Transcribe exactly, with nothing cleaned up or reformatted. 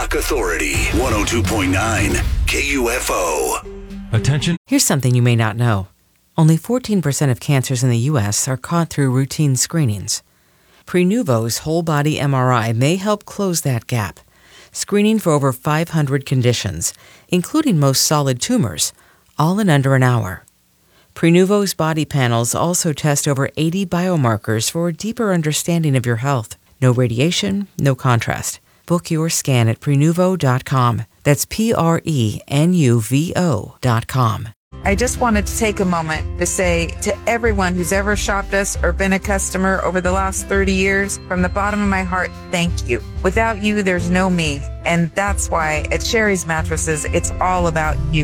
Rock Authority, one oh two point nine K U F O. Attention. Here's something you may not know. Only fourteen percent of cancers in the U S are caught through routine screenings. Prenuvo's whole-body M R I may help close that gap, screening for over five hundred conditions, including most solid tumors, all in under an hour. Prenuvo's body panels also test over eighty biomarkers for a deeper understanding of your health. No radiation, no contrast. Book your scan at Prenuvo dot com. That's P R E N U V O dot com. I just wanted to take a moment to say to everyone who's ever shopped us or been a customer over the last thirty years, from the bottom of my heart, thank you. Without you, there's no me. And that's why at Sherry's Mattresses, it's all about you.